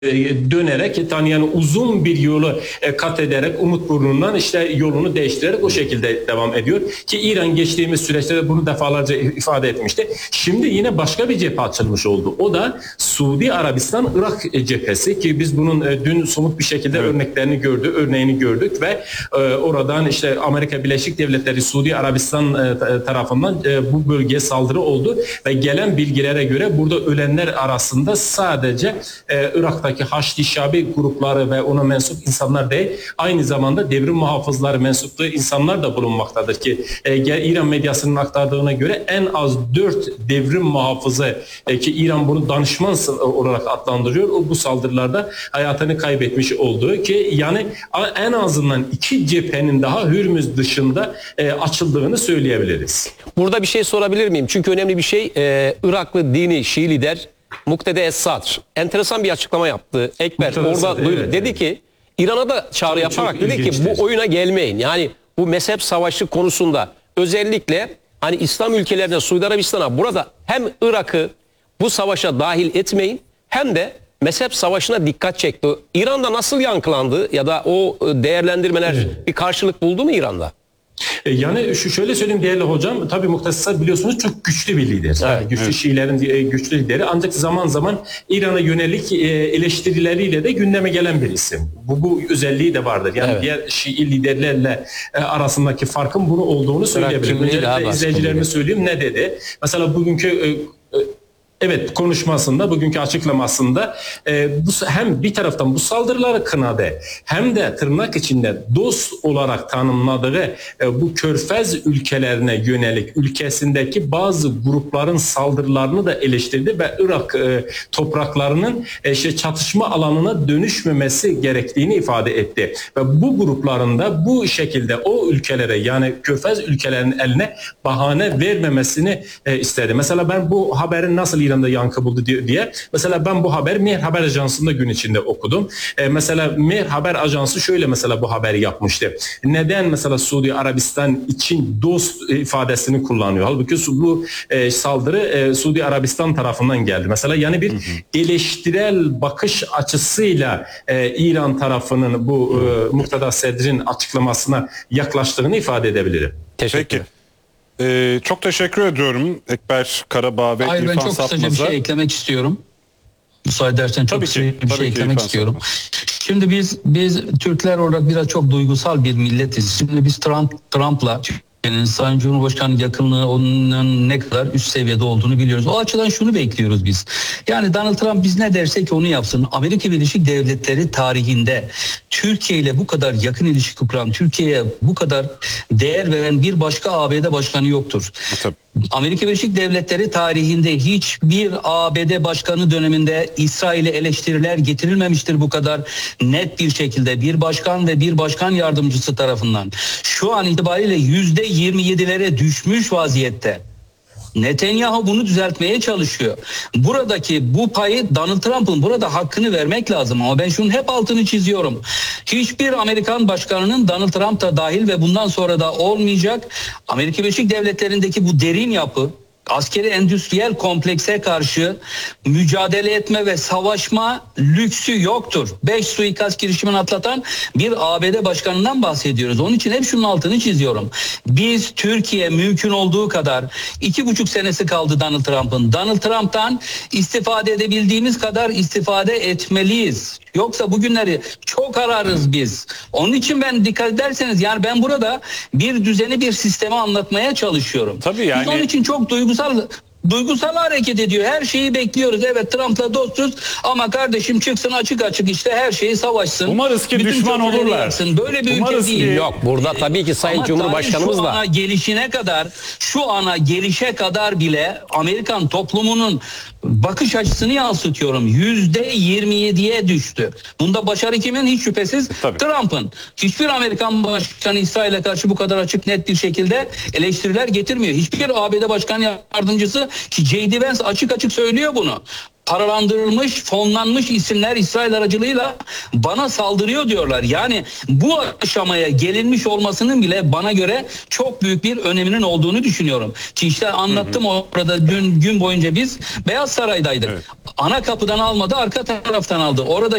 dönerek yani uzun bir yolu kat ederek Umutburnu'ndan işte yolunu değiştirerek o şekilde devam ediyor. Ki İran geçtiğimiz süreçte de bunu defalarca ifade etmişti. Şimdi yine başka bir cephe açılmış oldu. O da Suudi Arabistan-Irak cephesi ki biz bunun dün somut bir şekilde örneğini gördük ve oradan işte Amerika Birleşik Devletleri Suudi Arabistan tarafından bu bölgeye saldırı oldu ve gelen bilgilere göre burada ölenler arasında sadece Irak'ta Haçlı Şabi grupları ve ona mensup insanlar değil, aynı zamanda devrim muhafızları mensuplu insanlar da bulunmaktadır ki İran medyasının aktardığına göre en az 4 devrim muhafızı ki İran bunu danışman olarak adlandırıyor. O bu saldırılarda hayatını kaybetmiş olduğu ki yani en azından 2 cephenin daha Hürmüz dışında açıldığını söyleyebiliriz. Burada bir şey sorabilir miyim? Çünkü önemli bir şey. Iraklı dini Şii lider Muktede Es-Sadr enteresan bir açıklama yaptı. Ekber orada dedi ki İran'a da çağrı yaparak dedi ki bu oyuna gelmeyin. Yani bu mezhep savaşı konusunda özellikle hani İslam ülkelerine Suudi Arabistan'a burada hem Irak'ı bu savaşa dahil etmeyin hem de mezhep savaşına dikkat çekti. İran'da nasıl yankılandı ya da o değerlendirmeler bir karşılık buldu mu İran'da? Yani şöyle söyleyeyim değerli hocam, tabii Muktesir biliyorsunuz çok güçlü bir lider. Yani güçlü Şiilerin güçlü lideri, ancak zaman zaman İran'a yönelik eleştirileriyle de gündeme gelen bir isim. Bu özelliği de vardır. Yani diğer Şii liderlerle arasındaki farkın bunu olduğunu söyleyebilirim. Öncelikle izleyicilerime söyleyeyim ne dedi. Mesela bugünkü konuşmasında, bugünkü açıklamasında hem bir taraftan bu saldırıları kınadı hem de tırnak içinde dost olarak tanımladığı bu Körfez ülkelerine yönelik ülkesindeki bazı grupların saldırılarını da eleştirdi ve Irak topraklarının çatışma alanına dönüşmemesi gerektiğini ifade etti. Ve bu grupların da bu şekilde o ülkelere yani Körfez ülkelerinin eline bahane vermemesini istedi. Mesela ben bu haberin nasıl İran'da yankı buldu diye. Mesela ben bu haber Mehr Haber Ajansı'nda gün içinde okudum. Mesela Mehr Haber Ajansı şöyle mesela bu haberi yapmıştı. Neden mesela Suudi Arabistan için dost ifadesini kullanıyor? Halbuki bu saldırı Suudi Arabistan tarafından geldi. Mesela yani bir eleştirel bakış açısıyla İran tarafının bu Muqtada Sedr'in açıklamasına yaklaştığını ifade edebilirim. Peki. Çok teşekkür ediyorum Ekber Karabağ ve İrfan Sapmaz'a. Ben çok kısaca bir şey eklemek istiyorum. Müsaade edersen çok kısa bir şey eklemek istiyorum. Şimdi biz Türkler olarak biraz çok duygusal bir milletiz. Şimdi biz Trump'la Sayın Cumhurbaşkanı yakınlığı onun ne kadar üst seviyede olduğunu biliyoruz. O açıdan şunu bekliyoruz biz. Yani Donald Trump biz ne dersek onu yapsın. Amerika Birleşik Devletleri tarihinde Türkiye ile bu kadar yakın ilişki kuran, Türkiye'ye bu kadar değer veren bir başka ABD başkanı yoktur. Tabii. Amerika Birleşik Devletleri tarihinde hiçbir ABD başkanı döneminde İsrail'e eleştiriler getirilmemiştir bu kadar net bir şekilde bir başkan ve bir başkan yardımcısı tarafından. Şu an itibariyle %27'lere düşmüş vaziyette. Netanyahu bunu düzeltmeye çalışıyor. Buradaki bu payı Donald Trump'ın burada hakkını vermek lazım ama ben şunun hep altını çiziyorum. Hiçbir Amerikan başkanının Donald Trump da dahil ve bundan sonra da olmayacak Amerika Birleşik Devletleri'ndeki bu derin yapı, askeri endüstriyel komplekse karşı mücadele etme ve savaşma lüksü yoktur. 5 suikast girişimini atlatan bir ABD başkanından bahsediyoruz. Onun için hep şunun altını çiziyorum. Biz Türkiye mümkün olduğu kadar 2,5 senesi kaldı Donald Trump'ın. Donald Trump'tan istifade edebildiğimiz kadar istifade etmeliyiz. Yoksa bugünleri çok ararız biz. Onun için ben dikkat ederseniz yani ben burada bir düzeni bir sistemi anlatmaya çalışıyorum. Tabii yani. Biz onun için çok duygusal hareket ediyor. Her şeyi bekliyoruz. Evet Trump'la dostuz ama kardeşim çıksın açık açık işte her şeyi savaşsın. Umarız ki bütün düşman olurlar. Yapsın. Böyle bir ülke değil. Yok burada tabii ki Sayın Cumhurbaşkanımız da. Şu ana gelişe kadar bile Amerikan toplumunun bakış açısını yansıtıyorum. %27'ye düştü. Bunda başarı kimin? Hiç şüphesiz Trump'ın. Hiçbir Amerikan başkanı İsrail'e karşı bu kadar açık net bir şekilde eleştiriler getirmiyor. Hiçbir ABD başkan yardımcısı ki J.D. Vance açık açık söylüyor bunu. Paralandırılmış, fonlanmış isimler İsrail aracılığıyla bana saldırıyor diyorlar. Yani bu aşamaya gelinmiş olmasının bile bana göre çok büyük bir öneminin olduğunu düşünüyorum. Ki işte anlattım orada dün gün boyunca biz Beyaz Saray'daydık. Evet. ana kapıdan almadı, arka taraftan aldı. Orada